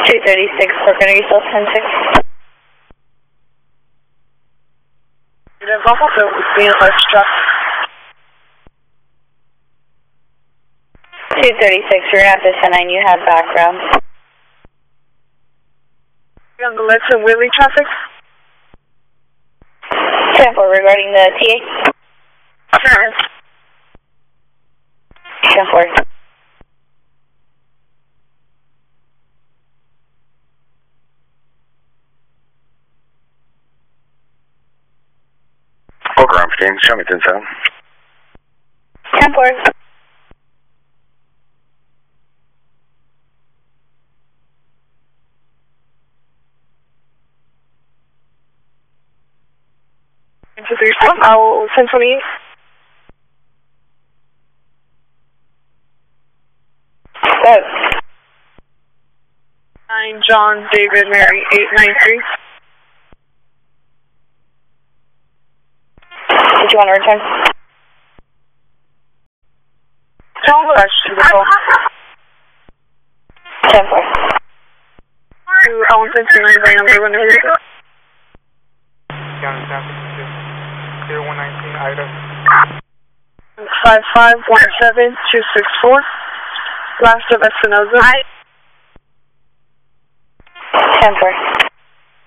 236, Corcoran, are you still 10-6? Vamos ver o que less traffic. 236, you're at the 10-9, you have background. On the Let's and Willie traffic. 10-4, regarding the TA? Sure. 10-4. Program 15, show me 10-7. 10-4. Into 36, I'll 1028. Go. 9, John, David, Mary, 893. Did you want to return? Don't rush to the phone. 10-4. To Owen 59, bring number 1 here. County San Francisco, clear 119, Ida. 5517264. Last of Espinoza. 10-4.